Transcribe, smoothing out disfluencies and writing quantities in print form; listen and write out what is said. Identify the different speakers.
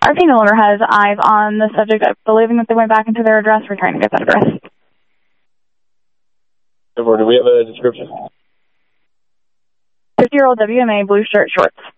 Speaker 1: Our female owner has eyes on the subject of believing that they went back into their address. We're trying to get that address.
Speaker 2: Do we have a description?
Speaker 1: 50-year-old WMA, blue shirt, shorts.